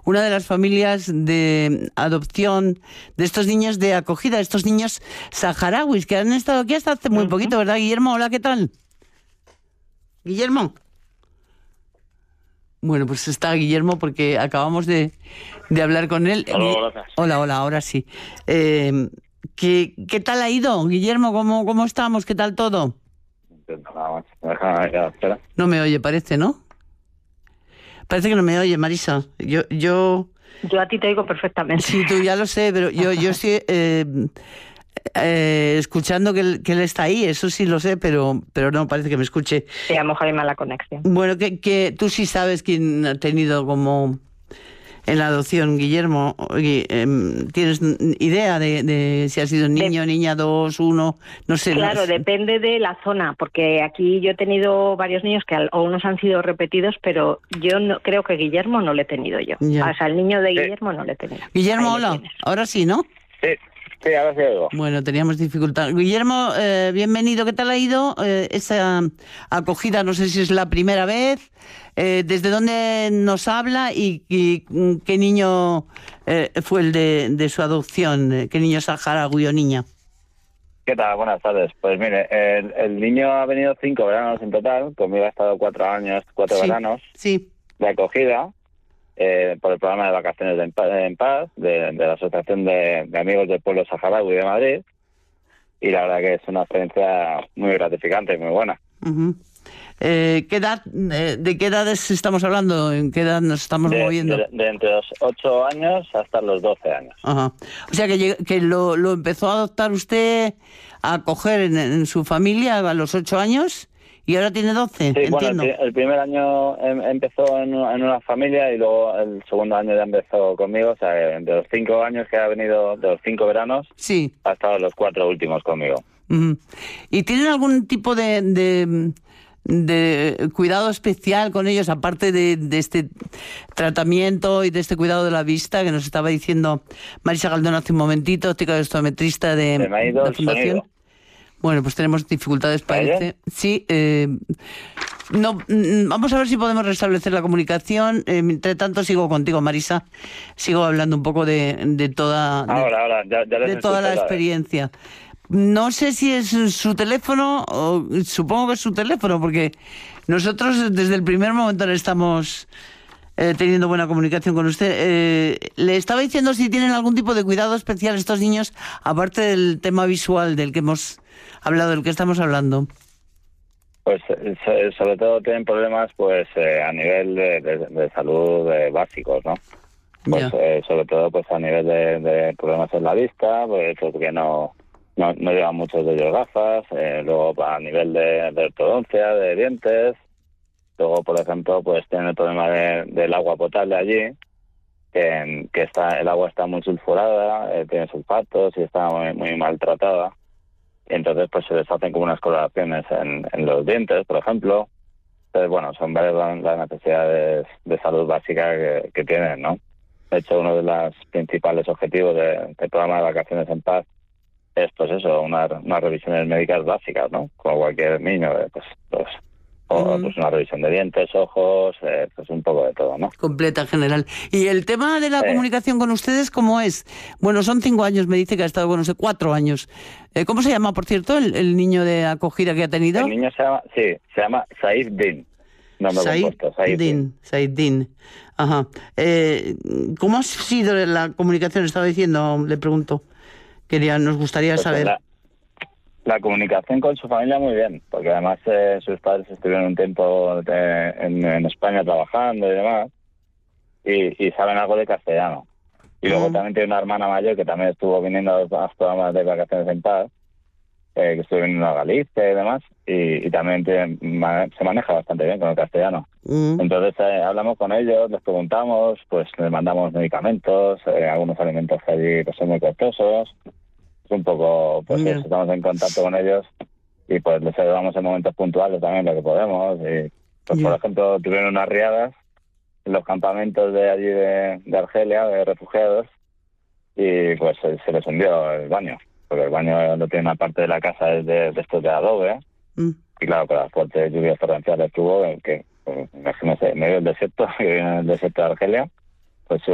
una de las familias de adopción de estos niños de acogida, estos niños saharauis que han estado aquí hasta hace muy poquito, ¿verdad, Guillermo? Hola, ¿qué tal? Guillermo. Bueno, pues está Guillermo porque acabamos de hablar con él. Hola, ahora sí. ¿Qué tal ha ido, Guillermo? ¿Cómo estamos? ¿Qué tal todo? No me oye, parece, ¿no? Parece que no me oye, Marisa. Yo a ti te oigo perfectamente. Sí, tú ya lo sé, pero yo estoy escuchando que él está ahí, eso sí lo sé, pero no parece que me escuche. Sí, a lo mejor hay mala conexión. Bueno, que tú sí sabes quién ha tenido como en la adopción, Guillermo. ¿Tienes idea de si ha sido niño, niña, 2, 1? No sé. Claro, no, depende de la zona, porque aquí yo he tenido varios niños que algunos han sido repetidos, pero yo no creo que Guillermo no le he tenido yo. Ya. O sea, el niño de Guillermo no le he tenido. Guillermo, hola. Ahora sí, ¿no? Sí, ahora sí oigo. Bueno, teníamos dificultad. Guillermo, bienvenido. ¿Qué tal ha ido esa acogida? No sé si es la primera vez. ¿Desde dónde nos habla y qué niño fue el de su adopción? ¿Qué niño saharaui o niña? ¿Qué tal? Buenas tardes. Pues mire, el niño ha venido 5 veranos en total. Conmigo ha estado 4 años, 4 veranos de acogida por el programa de vacaciones en paz de la Asociación de Amigos del Pueblo Saharaui de Madrid. Y la verdad que es una experiencia muy gratificante y muy buena. Uh-huh. ¿De qué edades estamos hablando? ¿En qué edad nos estamos moviendo? De entre los 8 años hasta los 12 años. Ajá. O sea que lo empezó a adoptar usted, a acoger en su familia a los 8 años y ahora tiene 12. Sí, entiendo. Bueno, el primer año empezó en una familia y luego el segundo año ya empezó conmigo. O sea, de los 5 años que ha venido, de los 5 veranos, ha estado los 4 últimos conmigo. Uh-huh. ¿Y tienen algún tipo de cuidado especial con ellos, aparte de este tratamiento y de este cuidado de la vista que nos estaba diciendo Marisa Galdón hace un momentito, óptica optometrista de la Fundación? Bueno, pues tenemos dificultades, parece. Sí, no, vamos a ver si podemos restablecer la comunicación. Entre tanto sigo contigo, Marisa. Sigo hablando un poco de toda la experiencia. No sé si es su teléfono, o supongo que es su teléfono, porque nosotros desde el primer momento le estamos teniendo buena comunicación con usted. Le estaba diciendo si tienen algún tipo de cuidado especial estos niños, aparte del tema visual del que hemos hablado, del que estamos hablando. Pues sobre todo tienen problemas pues a nivel de salud básicos, ¿no? Pues sobre todo pues a nivel de problemas en la vista, pues porque no llevan muchos de ellos gafas, luego a nivel de ortodoncia, de dientes, luego por ejemplo pues tienen el problema del agua potable allí, que el agua está muy sulfurada, tiene sulfatos y está muy maltratada, y entonces pues se les hacen como unas coloraciones en los dientes, por ejemplo. Entonces bueno, son varias las necesidades de salud básica que tienen, ¿no? De hecho, uno de los principales objetivos del programa de Vacaciones en Paz es pues eso, unas revisiones médicas básicas, ¿no? Como cualquier niño, pues una revisión de dientes, ojos, pues un poco de todo, ¿no? Completa, general. ¿Y el tema de la comunicación con ustedes cómo es? Bueno, son 5 años, me dice que ha estado con usted, 4 años. ¿Cómo se llama, por cierto, el niño de acogida que ha tenido? El niño se llama Saif Din. Saif Din. Ajá. ¿Cómo ha sido la comunicación? Estaba diciendo, le pregunto. Nos gustaría saber. La comunicación con su familia muy bien, porque además sus padres estuvieron un tiempo en España trabajando y demás, y saben algo de castellano. Y luego también tiene una hermana mayor que también estuvo viniendo a los programas de Vacaciones en Paz, que estuvo viniendo a Galicia y demás, y también se maneja bastante bien con el castellano. Entonces hablamos con ellos, les preguntamos, pues les mandamos medicamentos, algunos alimentos que allí pues, son muy costosos. Es un poco, pues estamos en contacto con ellos y pues les ayudamos en momentos puntuales también lo que podemos. Y pues por ejemplo tuvieron unas riadas en los campamentos de allí de Argelia, de refugiados, y pues se les hundió el baño, porque el baño lo tiene una parte de la casa de estos de adobe, y claro, con las fuertes lluvias torrenciales que hubo, que imagínense, en medio del desierto, que viene en el desierto de Argelia,